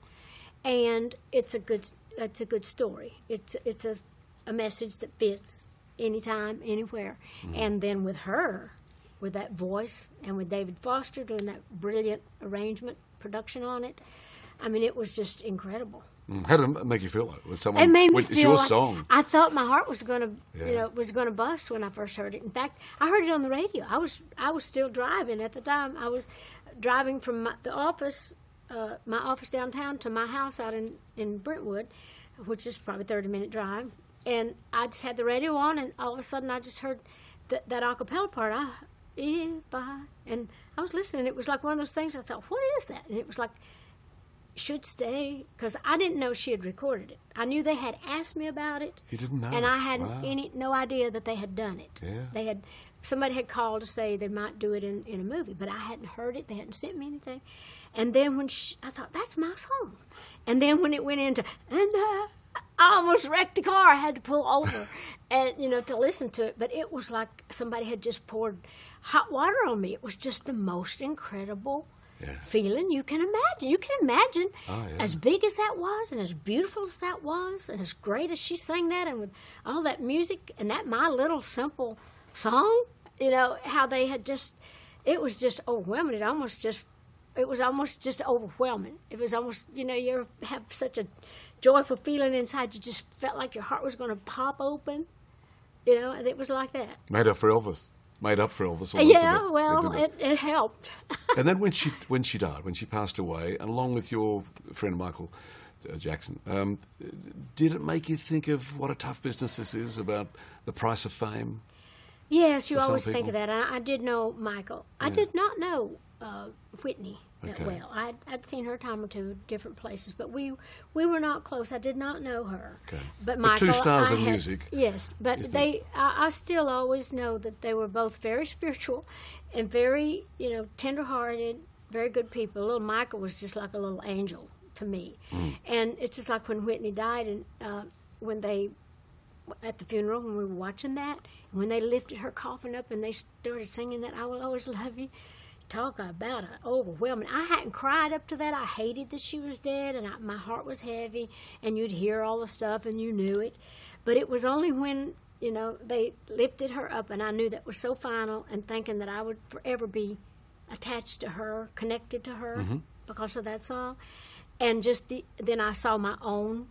[SPEAKER 1] and it's a good, it's a good story. It's it's a, a message that fits anytime, anywhere. Mm. And then with her, with that voice, and with David Foster doing that brilliant arrangement, production on it, I mean, it was just incredible.
[SPEAKER 2] Mm. How did it make you feel like with someone?
[SPEAKER 1] It made me
[SPEAKER 2] it's
[SPEAKER 1] feel
[SPEAKER 2] your
[SPEAKER 1] like
[SPEAKER 2] song.
[SPEAKER 1] I thought my heart was going to,
[SPEAKER 2] Yeah.
[SPEAKER 1] you know, was going to bust when I first heard it. In fact, I heard it on the radio. I was, I was still driving at the time. I was driving from my, the office, uh, my office downtown, to my house out in, in Brentwood, which is probably a thirty minute drive. And I just had the radio on, and all of a sudden I just heard th- that a cappella part. I, if I, and I was listening. It was like one of those things. I thought, what is that? And it was like, should stay, because I didn't know she had recorded it. I knew they had asked me about it.
[SPEAKER 2] You didn't know,
[SPEAKER 1] and I hadn't
[SPEAKER 2] wow.
[SPEAKER 1] any no idea that they had done it.
[SPEAKER 2] Yeah.
[SPEAKER 1] They had somebody had called to say they might do it in, in a movie, but I hadn't heard it. They hadn't sent me anything. And then when she, I thought, that's my song. And then when it went into and uh, I almost wrecked the car. I had to pull over and you know to listen to it. But it was like somebody had just poured hot water on me. It was just the most incredible. Yeah. Feeling you can imagine. You can imagine
[SPEAKER 2] oh, yeah.
[SPEAKER 1] as big as that was and as beautiful as that was and as great as she sang that and with all that music and that My Little Simple song, you know, how they had just, it was just overwhelming. It almost just, it was almost just overwhelming. It was almost, you know, you have such a joyful feeling inside. You just felt like your heart was going to pop open. You know, it was like that.
[SPEAKER 2] Made up for Elvis. Made up for Elvis.
[SPEAKER 1] Yeah, well, it, it helped.
[SPEAKER 2] And then when she when she died, when she passed away, and along with your friend Michael uh, Jackson, um, did it make you think of what a tough business this is about the price of fame?
[SPEAKER 1] Yes, you
[SPEAKER 2] for some
[SPEAKER 1] always think
[SPEAKER 2] people?
[SPEAKER 1] of that. I, I did know Michael. I
[SPEAKER 2] Yeah.
[SPEAKER 1] did not know uh, Whitney that
[SPEAKER 2] Okay.
[SPEAKER 1] well. I'd, I'd seen her a time or two at different places, but we we were not close. I did not know her.
[SPEAKER 2] Okay.
[SPEAKER 1] But
[SPEAKER 2] But two
[SPEAKER 1] Michael,
[SPEAKER 2] stars
[SPEAKER 1] I
[SPEAKER 2] of
[SPEAKER 1] had-
[SPEAKER 2] music,
[SPEAKER 1] Yes, but
[SPEAKER 2] you think?
[SPEAKER 1] they. I, I still always know that they were both very spiritual, and very you know tender-hearted, very good people. Little Michael was just like a little angel to me,
[SPEAKER 2] Mm.
[SPEAKER 1] and it's just like when Whitney died, and uh, when they. At the funeral, when we were watching that, and when they lifted her coffin up and they started singing that "I Will Always Love You," talk about it overwhelming. I hadn't cried up to that. I hated that she was dead, and I, my heart was heavy. And you'd hear all the stuff, and you knew it. But it was only when you know they lifted her up, and I knew that was so final, and thinking that I would forever be attached to her, connected to her
[SPEAKER 2] Mm-hmm.
[SPEAKER 1] because of that song. And just the then I saw my own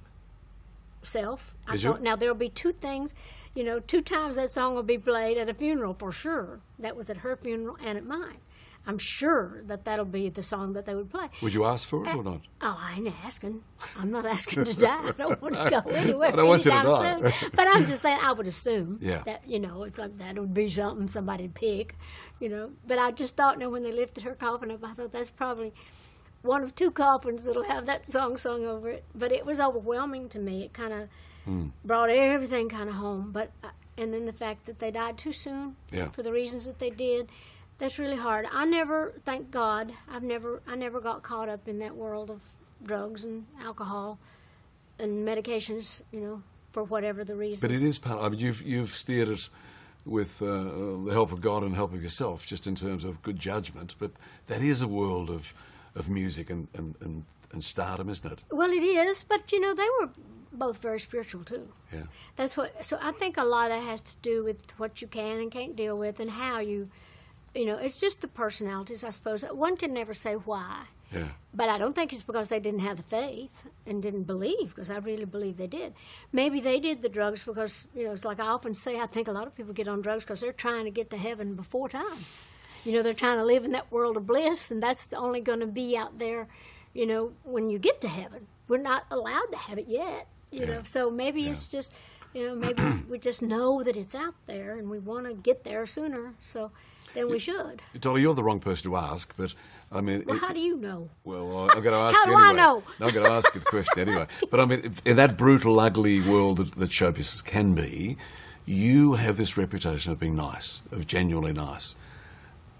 [SPEAKER 1] self. I
[SPEAKER 2] Did you?
[SPEAKER 1] thought, now there'll be two things, you know, two times that song will be played at a funeral for sure. That was at her funeral and at mine. I'm sure that that'll be the song that they would play.
[SPEAKER 2] Would you ask for it or not?
[SPEAKER 1] Oh, I ain't asking. I'm not asking to die. I don't want to go anywhere
[SPEAKER 2] I don't want you to
[SPEAKER 1] anytime
[SPEAKER 2] die.
[SPEAKER 1] soon. But I'm just saying, I would assume
[SPEAKER 2] Yeah.
[SPEAKER 1] that, you know, it's like that would be something somebody'd pick, you know. But I just thought, you know, when they lifted her coffin up, I thought that's probably one of two coffins that'll have that song sung over it. But it was overwhelming to me. It kind of
[SPEAKER 2] Mm.
[SPEAKER 1] brought everything kind of home. But uh, and then the fact that they died too soon
[SPEAKER 2] Yeah.
[SPEAKER 1] for the reasons that they did, that's really hard. I never, thank God, I've never, I never got caught up in that world of drugs and alcohol and medications, you know, for whatever the reasons.
[SPEAKER 2] But it is part. I mean, you've you've steered it with uh, the help of God and help of yourself, just in terms of good judgment. But that is a world of of music and and, and, and stardom, isn't it?
[SPEAKER 1] Well, it is, but you know, they were both very spiritual too.
[SPEAKER 2] Yeah.
[SPEAKER 1] That's what. So I think a lot of that has to do with what you can and can't deal with, and how you, you know, it's just the personalities, I suppose. One can never say why.
[SPEAKER 2] Yeah.
[SPEAKER 1] But I don't think it's because they didn't have the faith and didn't believe, because I really believe they did. Maybe they did the drugs because, you know, it's like I often say, I think a lot of people get on drugs because they're trying to get to heaven before time. You know, they're trying to live in that world of bliss, and that's only going to be out there, you know, when you get to heaven. We're not allowed to have it yet, you
[SPEAKER 2] Yeah.
[SPEAKER 1] know. So maybe
[SPEAKER 2] Yeah.
[SPEAKER 1] it's just, you know, maybe we just know that it's out there and we want to get there sooner. So then we should.
[SPEAKER 2] Dolly, you're the wrong person to ask, but I mean.
[SPEAKER 1] Well,
[SPEAKER 2] it-
[SPEAKER 1] how do you know?
[SPEAKER 2] Well, I'm going to ask
[SPEAKER 1] How
[SPEAKER 2] you
[SPEAKER 1] do I
[SPEAKER 2] anyway.
[SPEAKER 1] know?
[SPEAKER 2] No, I'm going to ask you the question anyway. But I mean, if- in that brutal, ugly world that, that show business can be, you have this reputation of being nice, of genuinely nice.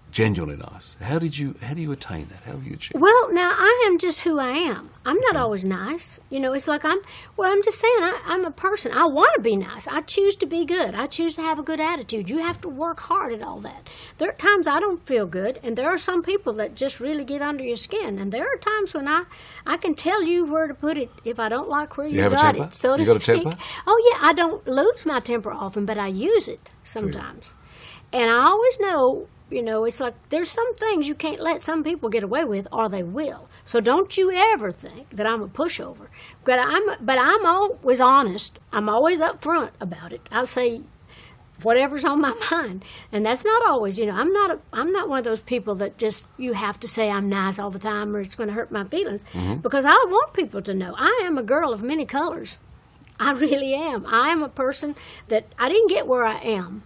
[SPEAKER 2] genuinely nice. How did you, how do you attain that? How have you achieved
[SPEAKER 1] Well, now I am just who I am. I'm not always nice. You know, it's like I'm, well, I'm just saying, I, I'm a person. I want to be nice. I choose to be good. I choose to have a good attitude. You have to work hard at all that. There are times I don't feel good, and there are some people that just really get under your skin. And there are times when I, I can tell you where to put it if I don't like where you,
[SPEAKER 2] You have a
[SPEAKER 1] got
[SPEAKER 2] temper?
[SPEAKER 1] it, so to
[SPEAKER 2] You got a
[SPEAKER 1] speak.
[SPEAKER 2] temper?
[SPEAKER 1] Oh, yeah, I don't lose my temper often, but I use it sometimes. And I always know, you know, it's like there's some things you can't let some people get away with, or they will. So don't you ever think that I'm a pushover. But I'm, but I'm always honest. I'm always upfront about it. I'll say whatever's on my mind, and that's not always. You know, I'm not. A, I'm not one of those people that just you have to say I'm nice all the time, or it's going to hurt my feelings. Mm-hmm. Because I want people to know I am a girl of many colors. I really am. I am a person that I didn't get where I am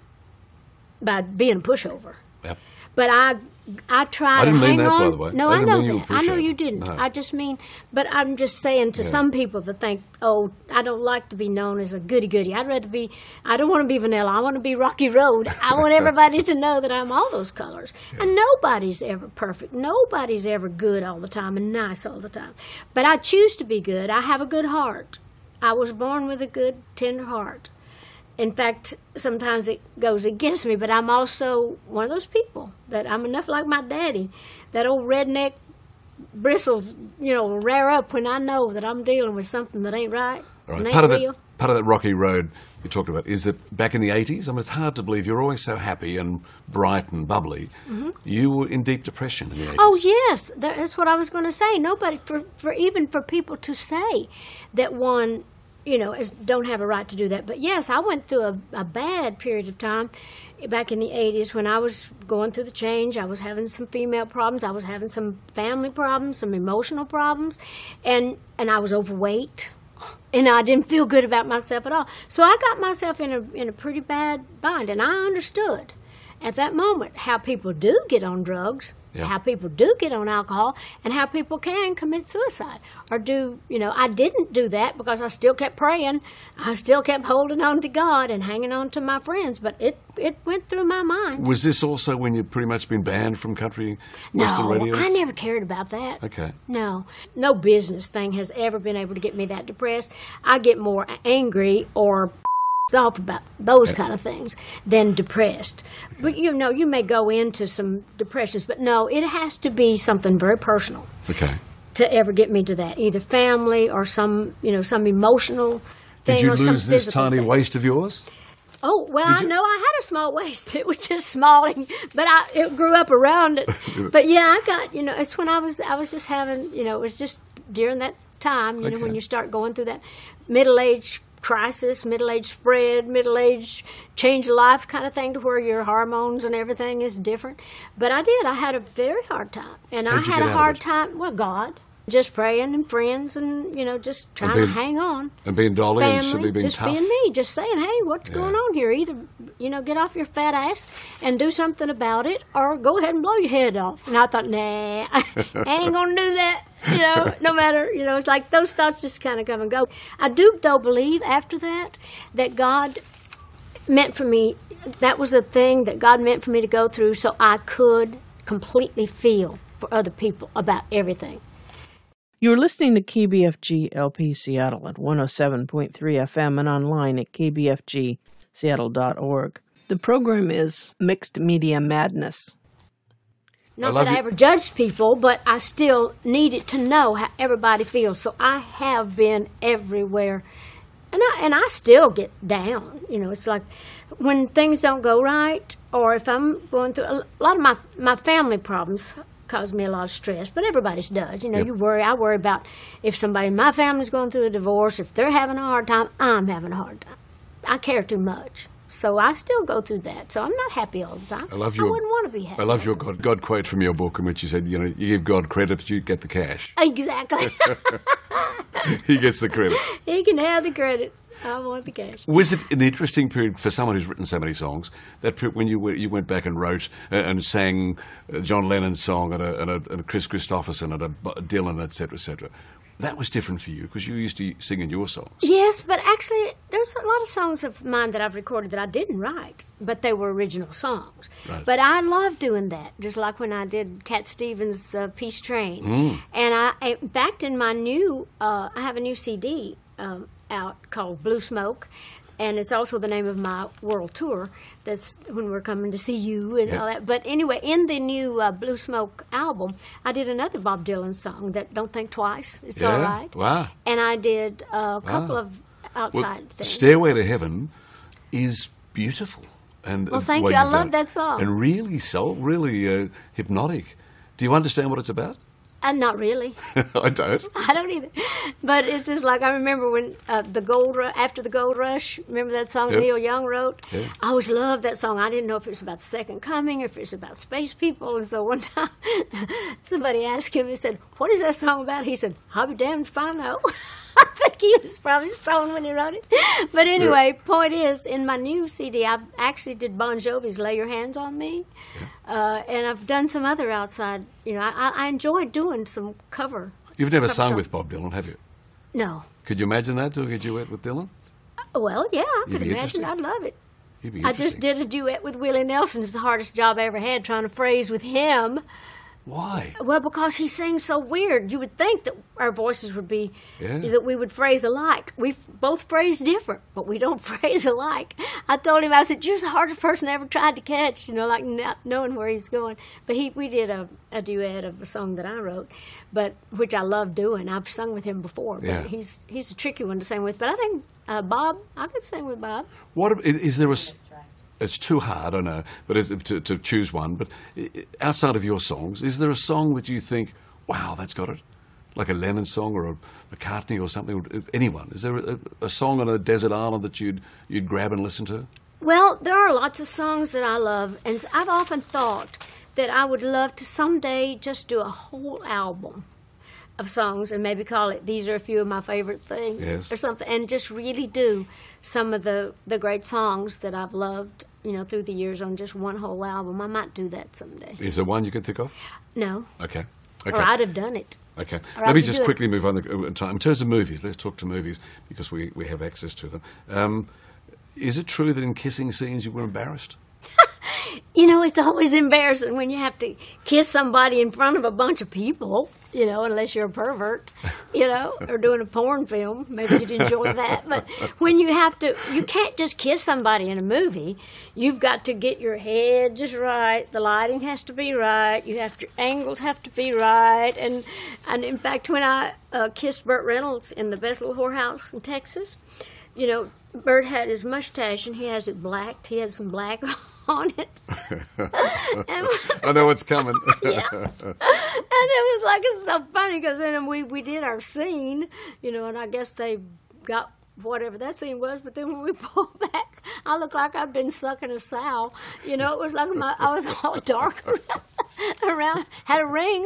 [SPEAKER 1] by being a pushover.
[SPEAKER 2] Yep.
[SPEAKER 1] But I I try
[SPEAKER 2] I
[SPEAKER 1] to
[SPEAKER 2] didn't mean
[SPEAKER 1] hang
[SPEAKER 2] that,
[SPEAKER 1] on.
[SPEAKER 2] by the way.
[SPEAKER 1] No,
[SPEAKER 2] I
[SPEAKER 1] I,
[SPEAKER 2] didn't
[SPEAKER 1] know
[SPEAKER 2] mean you
[SPEAKER 1] that.
[SPEAKER 2] were
[SPEAKER 1] I know
[SPEAKER 2] pushover.
[SPEAKER 1] you didn't.
[SPEAKER 2] No.
[SPEAKER 1] I just mean, but I'm just saying to
[SPEAKER 2] Yeah.
[SPEAKER 1] some people that think, oh, I don't like to be known as a goody goody. I'd rather be. I don't want to be vanilla. I want to be Rocky Road. I want everybody to know that I'm all those colors. Yeah. And nobody's ever perfect. Nobody's ever good all the time and nice all the time. But I choose to be good. I have a good heart. I was born with a good, tender heart. In fact, sometimes it goes against me, but I'm also one of those people that I'm enough like my daddy. That old redneck bristles, you know, rear up when I know that I'm dealing with something that ain't right.
[SPEAKER 2] All right.
[SPEAKER 1] And ain't
[SPEAKER 2] Part of
[SPEAKER 1] real.
[SPEAKER 2] that, part of that rocky road you talked about is that back in the eighties, I mean, it's hard to believe you're always so happy and bright and bubbly. Mm-hmm. You were in deep depression in the eighties.
[SPEAKER 1] Oh yes, that- that's what I was going to say. Nobody, for, for even for people to say that one, you know, is, don't have a right to do that. But yes, I went through a, a bad period of time back in the eighties when I was going through the change. I was having some female problems. I was having some family problems, some emotional problems, and and I was overweight. And I didn't feel good about myself at all. So I got myself in a in a pretty bad bind, and I understood at that moment how people do get on drugs,
[SPEAKER 2] yeah.
[SPEAKER 1] how people do get on alcohol, and how people can commit suicide. Or do, you know, I didn't do that because I still kept praying. I still kept holding on to God and hanging on to my friends, but it, it went through my mind.
[SPEAKER 2] Was this also when you'd pretty much been banned from country western
[SPEAKER 1] no,
[SPEAKER 2] radios?
[SPEAKER 1] I never cared about that.
[SPEAKER 2] Okay.
[SPEAKER 1] No. No business thing has ever been able to get me that depressed. I get more angry or off about those kind of things than depressed. But you know, you may go into some depressions, but no, it has to be something very personal.
[SPEAKER 2] Okay.
[SPEAKER 1] To ever get me to that, either family or some, you know, some emotional thing.
[SPEAKER 2] Did you
[SPEAKER 1] or some
[SPEAKER 2] lose this
[SPEAKER 1] physical
[SPEAKER 2] tiny
[SPEAKER 1] thing.
[SPEAKER 2] waist of yours?
[SPEAKER 1] Oh, well,
[SPEAKER 2] Did
[SPEAKER 1] I
[SPEAKER 2] you-
[SPEAKER 1] know I had a small waist. It was just small, and- but I it grew up around it. But yeah, I got, you know, it's when I was I was just having, you know, it was just during that time, you know, when
[SPEAKER 2] Okay.
[SPEAKER 1] you start going through that middle age crisis, middle age spread, middle age change of life kind of thing, to where your hormones and everything is different. But I did. I had a very hard time, and
[SPEAKER 2] How'd
[SPEAKER 1] I
[SPEAKER 2] you
[SPEAKER 1] had
[SPEAKER 2] get
[SPEAKER 1] a
[SPEAKER 2] out of
[SPEAKER 1] hard
[SPEAKER 2] it?
[SPEAKER 1] time. Well, God. Just praying and friends and, you know, just trying
[SPEAKER 2] being-
[SPEAKER 1] to hang on.
[SPEAKER 2] And being dolly and
[SPEAKER 1] Family,
[SPEAKER 2] simply being
[SPEAKER 1] just
[SPEAKER 2] tough?
[SPEAKER 1] being me, just saying, hey, what's
[SPEAKER 2] Yeah.
[SPEAKER 1] going on here? Either, you know, get off your fat ass and do something about it, or go ahead and blow your head off. And I thought, nah, I ain't going to do that, you know, no matter, you know, it's like those thoughts just kind of come and go. I do, though, believe after that, that God meant for me, that was a thing that God meant for me to go through so I could completely feel for other people about everything.
[SPEAKER 3] You're listening to K B F G L P Seattle at one oh seven point three F M and online at k b f g seattle dot org. The program is Mixed Media Madness.
[SPEAKER 1] Not
[SPEAKER 2] love
[SPEAKER 1] that I
[SPEAKER 2] you-
[SPEAKER 1] ever judged people, but I still needed to know how everybody feels. So I have been everywhere. And I, and I still get down. You know, it's like when things don't go right, or if I'm going through a lot of my my family problems cause me a lot of stress, but everybody's does. You know,
[SPEAKER 2] Yep.
[SPEAKER 1] you worry. I worry about if somebody in my family's going through a divorce, if they're having a hard time, I'm having a hard time. I care too much. So I still go through that. So I'm not happy all the time.
[SPEAKER 2] I love your.
[SPEAKER 1] I wouldn't want to be happy.
[SPEAKER 2] I love your God, God quote from your book in which you said, you know, you give God credit, but you get the cash.
[SPEAKER 1] Exactly.
[SPEAKER 2] He gets the credit.
[SPEAKER 1] He can have the credit. I want the cash.
[SPEAKER 2] Was it an interesting period for someone who's written so many songs? That period when you went, you went back and wrote and, and sang uh, John Lennon's song and a, and, a, and a Chris Christopherson and a B- Dylan, et cetera, et cetera. that was different for you because you used to sing in your songs.
[SPEAKER 1] Yes, but actually, there's a lot of songs of mine that I've recorded that I didn't write, but they were original songs.
[SPEAKER 2] Right.
[SPEAKER 1] But I love doing that, just like when I did Cat Stevens' uh, Peace Train.
[SPEAKER 2] Mm.
[SPEAKER 1] And I, in fact, in my new, uh, I have a new C D um, out called Blue Smoke. And it's also the name of my world tour. That's when we're coming to see you and
[SPEAKER 2] Yeah.
[SPEAKER 1] all that. But anyway, in the new uh, Blue Smoke album, I did another Bob Dylan song that Don't Think Twice. It's
[SPEAKER 2] Yeah?
[SPEAKER 1] all right.
[SPEAKER 2] Wow.
[SPEAKER 1] And I did a couple
[SPEAKER 2] Wow.
[SPEAKER 1] of outside
[SPEAKER 2] Well,
[SPEAKER 1] things.
[SPEAKER 2] Stairway to Heaven is beautiful. And
[SPEAKER 1] Well,
[SPEAKER 2] uh,
[SPEAKER 1] thank
[SPEAKER 2] the way
[SPEAKER 1] you. I
[SPEAKER 2] you've
[SPEAKER 1] love
[SPEAKER 2] done it.
[SPEAKER 1] that song.
[SPEAKER 2] And really soul, really uh, hypnotic. Do you understand what it's about?
[SPEAKER 1] Uh, not really.
[SPEAKER 2] I don't.
[SPEAKER 1] I don't either. But it's just like I remember when uh, the gold Ru- after the Gold Rush. Remember that song
[SPEAKER 2] Yep.
[SPEAKER 1] Neil Young wrote?
[SPEAKER 2] Yeah.
[SPEAKER 1] I always loved that song. I didn't know if it was about the Second Coming or if it was about space people. And so one time, somebody asked him. He said, "What is that song about?" He said, "I'll be damned if I know." I think he was probably stoned when he wrote it. But anyway, point is, in my new C D, I actually did Bon Jovi's "Lay Your Hands on Me," uh, and I've done some other outside. You know, I, I enjoy doing some cover.
[SPEAKER 2] You've never
[SPEAKER 1] cover
[SPEAKER 2] sung
[SPEAKER 1] songs.
[SPEAKER 2] with Bob Dylan, have you?
[SPEAKER 1] No.
[SPEAKER 2] Could you imagine that, doing a duet with Dylan?
[SPEAKER 1] Well, yeah, I
[SPEAKER 2] You'd
[SPEAKER 1] could
[SPEAKER 2] be
[SPEAKER 1] imagine.
[SPEAKER 2] interested?
[SPEAKER 1] I'd love it.
[SPEAKER 2] You'd be
[SPEAKER 1] I just
[SPEAKER 2] interesting.
[SPEAKER 1] did a duet with Willie Nelson. It's the hardest job I ever had, trying to phrase with him.
[SPEAKER 2] Why?
[SPEAKER 1] Well, because he sings so weird. You would think that our voices would be,
[SPEAKER 2] Yeah.
[SPEAKER 1] that we would phrase alike. We both phrase different, but we don't phrase alike. I told him, I said, "You're the hardest person I ever tried to catch," you know, like not knowing where he's going. But he, we did a, a duet of a song that I wrote, but which I love doing. I've sung with him before, but
[SPEAKER 2] Yeah.
[SPEAKER 1] he's he's a tricky one to sing with. But I think uh, Bob, I could sing with Bob.
[SPEAKER 2] What ab- is there a? s- It's too hard, I know, but is it to, to choose one. But i- i- outside of your songs, is there a song that you think, "Wow, that's got it"? Like a Lennon song or a McCartney or something? or Anyone? Is there a, a song on a desert island that you'd you'd grab and listen to?
[SPEAKER 1] Well, there are lots of songs that I love, and s- I've often thought that I would love to someday just do a whole album of songs and maybe call it "These Are a Few of My Favorite Things"
[SPEAKER 2] Yes.
[SPEAKER 1] or something, and just really do some of the, the great songs that I've loved, you know, through the years on just one whole album. I might do that someday.
[SPEAKER 2] Is there one you can think of?
[SPEAKER 1] No,
[SPEAKER 2] Okay.
[SPEAKER 1] or
[SPEAKER 2] Okay.
[SPEAKER 1] I'd have done it.
[SPEAKER 2] Okay.
[SPEAKER 1] Or
[SPEAKER 2] Let
[SPEAKER 1] I
[SPEAKER 2] me
[SPEAKER 1] could
[SPEAKER 2] just
[SPEAKER 1] do it.
[SPEAKER 2] quickly move on the uh, time. In terms of movies, let's talk to movies because we, we have access to them. Um, is it true that in kissing scenes you were embarrassed?
[SPEAKER 1] You know, it's always embarrassing when you have to kiss somebody in front of a bunch of people, you know, unless you're a pervert, you know, or doing a porn film. Maybe you'd enjoy that. But when you have to, you can't just kiss somebody in a movie. You've got to get your head just right. The lighting has to be right. You have to, angles have to be right. And, and in fact, when I uh, kissed Burt Reynolds in the Best Little Whorehouse in Texas, you know, Burt had his mustache and he has it blacked. He had some black on it. And
[SPEAKER 2] I know what's coming.
[SPEAKER 1] yeah. And it was like, it's so funny because then we, we did our scene, you know, and I guess they got whatever that scene was, but then when we pulled back, I looked like I'd been sucking a sow. You know, it was like my, I was all dark around, around had a ring.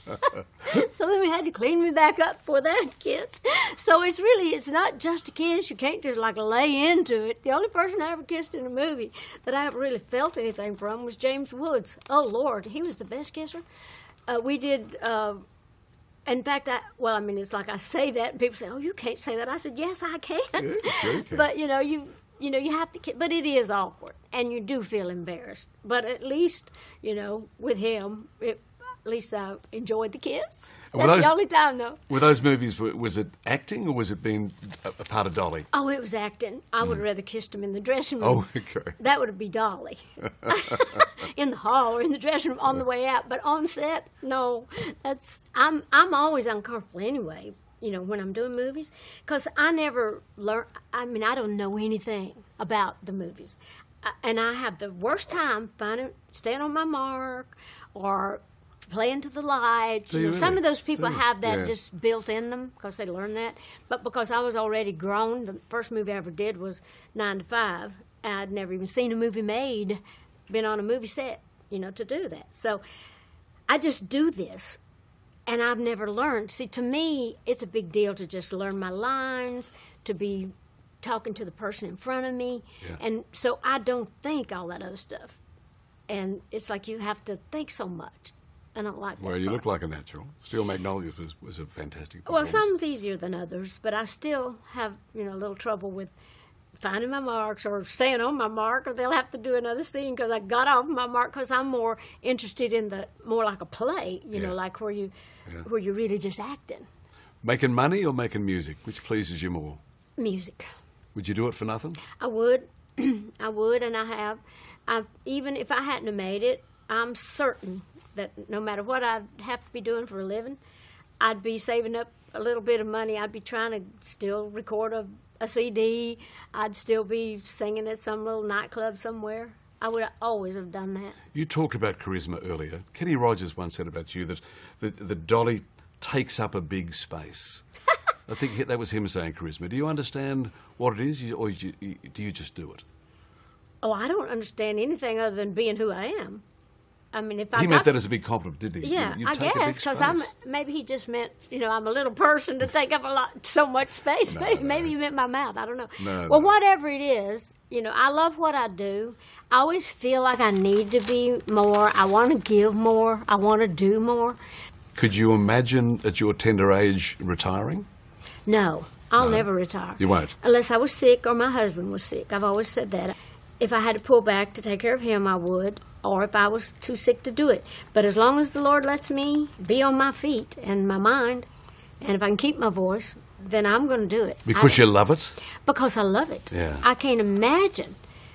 [SPEAKER 1] So then we had to clean me back up for that kiss. So it's really, it's not just a kiss. You can't just like lay into it. The only person I ever kissed in a movie that I haven't really felt anything from was James Woods. Oh, Lord, he was the best kisser. Uh, we did... Uh, In fact, I, well, I mean, it's like I say that, and people say, "Oh, you can't say that." I said, "Yes, I can."
[SPEAKER 2] Yeah, sure you can.
[SPEAKER 1] But you know, you you know, you have to. ki- But it is awkward, and you do feel embarrassed. But at least, you know, with him, it, at least I enjoyed the kiss.
[SPEAKER 2] Were
[SPEAKER 1] That's
[SPEAKER 2] those-
[SPEAKER 1] the only time, though.
[SPEAKER 2] Were those movies, w- was it acting or was it being a, a part of Dolly?
[SPEAKER 1] Oh, it was acting. I would have rather kissed him in the dressing room.
[SPEAKER 2] Oh, okay.
[SPEAKER 1] That would be Dolly. In the hall or in the dressing room on the way out. But on set, no. That's I'm I'm always uncomfortable anyway, you know, when I'm doing movies. Because I never learn, I mean, I don't know anything about the movies. I, and I have the worst time finding, staying on my mark or playing to the lights.
[SPEAKER 2] Do
[SPEAKER 1] You
[SPEAKER 2] you
[SPEAKER 1] know, some
[SPEAKER 2] really?
[SPEAKER 1] of those people
[SPEAKER 2] Do you?
[SPEAKER 1] have that
[SPEAKER 2] Yeah.
[SPEAKER 1] just built in them because they learn that. But because I was already grown, the first movie I ever did was Nine to Five. I'd never even seen a movie made, been on a movie set, you know, to do that. So I just do this, and I've never learned. See, to me, it's a big deal to just learn my lines, to be talking to the person in front of me.
[SPEAKER 2] Yeah.
[SPEAKER 1] And so I don't think all that other stuff. And it's like you have to think so much I don't like that.
[SPEAKER 2] Well, you
[SPEAKER 1] part.
[SPEAKER 2] look like a natural. Steel Magnolias was, was a fantastic
[SPEAKER 1] Well,
[SPEAKER 2] performance.
[SPEAKER 1] some's easier than others, but I still have, you know, a little trouble with finding my marks or staying on my mark, or they'll have to do another scene because I got off my mark, because I'm more interested in the, more like a play, you
[SPEAKER 2] Yeah.
[SPEAKER 1] know, like where you,
[SPEAKER 2] Yeah.
[SPEAKER 1] where you're really just acting.
[SPEAKER 2] Making money or making music? Which pleases you more?
[SPEAKER 1] Music.
[SPEAKER 2] Would you do it for nothing?
[SPEAKER 1] I would. I would, and I have. I, even if I hadn't have made it, I'm certain that no matter what I'd have to be doing for a living, I'd be saving up a little bit of money. I'd be trying to still record a, a C D. I'd still be singing at some little nightclub somewhere. I would always have done that.
[SPEAKER 2] You talked about charisma earlier. Kenny Rogers once said about you that the, the Dolly takes up a big space. I think that was him saying charisma. Do you understand what it is, or you, do you just do it?
[SPEAKER 1] Oh, I don't understand anything other than being who I am. I mean, if I
[SPEAKER 2] He
[SPEAKER 1] got
[SPEAKER 2] meant that as a big compliment, didn't he?
[SPEAKER 1] Yeah,
[SPEAKER 2] You- you
[SPEAKER 1] I
[SPEAKER 2] take a
[SPEAKER 1] guess
[SPEAKER 2] big
[SPEAKER 1] because I'm
[SPEAKER 2] space.
[SPEAKER 1] maybe he just meant, you know, I'm a little person to take up a lot, so much space.
[SPEAKER 2] No,
[SPEAKER 1] maybe,
[SPEAKER 2] no.
[SPEAKER 1] maybe he meant my mouth. I don't know.
[SPEAKER 2] No,
[SPEAKER 1] well,
[SPEAKER 2] no.
[SPEAKER 1] whatever it is, you know, I love what I do. I always feel like I need to be more. I want to give more. I want to do more.
[SPEAKER 2] Could you imagine at your tender age retiring?
[SPEAKER 1] No, I'll never retire.
[SPEAKER 2] You won't?
[SPEAKER 1] Unless I was sick or my husband was sick. I've always said that. If I had to pull back to take care of him, I would, or if I was too sick to do it. But as long as the Lord lets me be on my feet and my mind, and if I can keep my voice, then I'm going to do it.
[SPEAKER 2] Because
[SPEAKER 1] I,
[SPEAKER 2] you love it?
[SPEAKER 1] Because I love it.
[SPEAKER 2] Yeah.
[SPEAKER 1] I can't imagine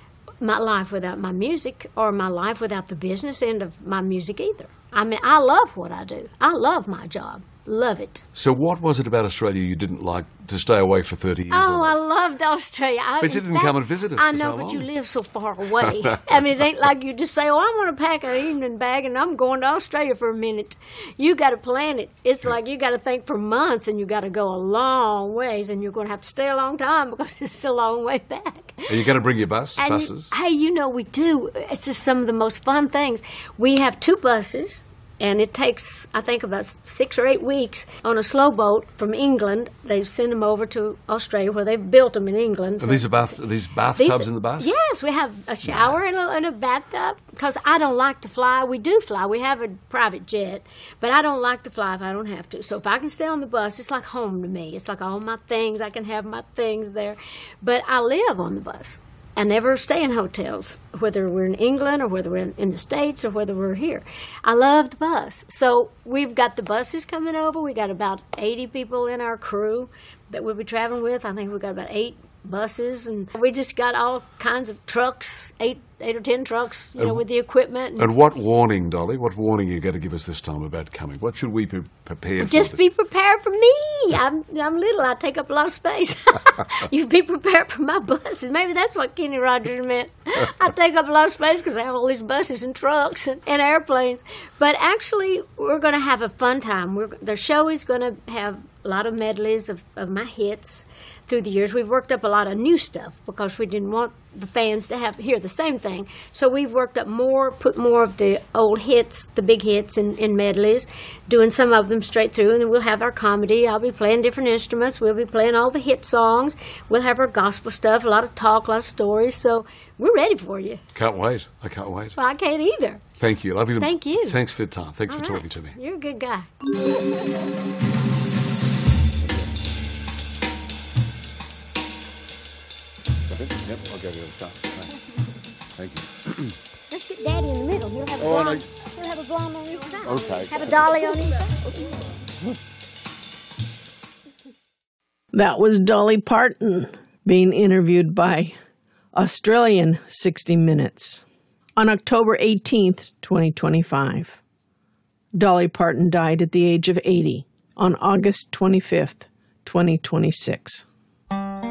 [SPEAKER 1] my life without my music, or my life without the business end of my music either. I mean, I love what I do. I love my job. Love it.
[SPEAKER 2] So what was it about Australia you didn't like to stay away for thirty years?
[SPEAKER 1] Oh, I
[SPEAKER 2] almost?
[SPEAKER 1] loved Australia. I,
[SPEAKER 2] But you
[SPEAKER 1] in
[SPEAKER 2] didn't
[SPEAKER 1] fact,
[SPEAKER 2] come and visit us
[SPEAKER 1] I
[SPEAKER 2] for
[SPEAKER 1] know,
[SPEAKER 2] so
[SPEAKER 1] but
[SPEAKER 2] long.
[SPEAKER 1] you live so far away. I mean, it ain't like you just say, "Oh, I'm going to pack an evening bag and I'm going to Australia for a minute." You got to plan it. It's like you got to think for months, and you got to go a long ways, and you're going to have to stay a long time because it's a long way back.
[SPEAKER 2] Are you going to bring your bus,
[SPEAKER 1] And
[SPEAKER 2] buses?
[SPEAKER 1] hey, you know we do. It's just some of the most fun things. We have two buses. And it takes, I think, about six or eight weeks on a slow boat from England. They send them over to Australia, where they've built them in England.
[SPEAKER 2] Are these, are bath, are these bathtubs
[SPEAKER 1] These-
[SPEAKER 2] in the bus?
[SPEAKER 1] Yes, we have a shower and, a, and a bathtub. Because I don't like to fly. We do fly. We have a private jet. But I don't like to fly if I don't have to. So if I can stay on the bus, it's like home to me. It's like all my things. I can have my things there. But I live on the bus. I never stay in hotels, whether we're in England or whether we're in, in the States or whether we're here. I love the bus. So we've got the buses coming over. We got about eighty people in our crew that we'll be traveling with. I think we've got about eight buses, and we just got all kinds of trucks, eight eight or ten trucks, you know, with the equipment.
[SPEAKER 2] And what warning, Dolly, what warning are you going to give us this time about coming? What should we be prepared
[SPEAKER 1] Just
[SPEAKER 2] for?
[SPEAKER 1] be prepared for me. I'm I'm little. I take up a lot of space. You be prepared for my buses. Maybe that's what Kenny Rogers meant. I take up a lot of space because I have all these buses and trucks and, and airplanes. But actually, we're going to have a fun time. We're, the show is going to have a lot of medleys of, of my hits through the years. We've worked up a lot of new stuff because we didn't want the fans to have hear the same thing. So we've worked up more, put more of the old hits, the big hits in, in medleys, doing some of them straight through, and then we'll have our comedy. I'll be playing different instruments. We'll be playing all the hit songs. We'll have our gospel stuff, a lot of talk, a lot of stories. So we're ready for you.
[SPEAKER 2] Can't wait. I can't wait.
[SPEAKER 1] Well, I can't either.
[SPEAKER 2] Thank you. Love you. to-
[SPEAKER 1] Thank you.
[SPEAKER 2] Thanks for your time. Thanks
[SPEAKER 1] All
[SPEAKER 2] for
[SPEAKER 1] right.
[SPEAKER 2] talking to me.
[SPEAKER 1] You're a good guy.
[SPEAKER 2] Yep, I'll go to the other side. Thank you.
[SPEAKER 1] Let's get Daddy in the middle. He'll have a
[SPEAKER 2] Oh,
[SPEAKER 1] blonde.
[SPEAKER 2] no.
[SPEAKER 1] He'll have a blonde on each side.
[SPEAKER 2] Okay.
[SPEAKER 1] Have a dolly on each side.
[SPEAKER 3] That was Dolly Parton being interviewed by Australian sixty minutes on October eighteenth, twenty twenty-five. Dolly Parton died at the age of eighty on August twenty-fifth, twenty twenty-six.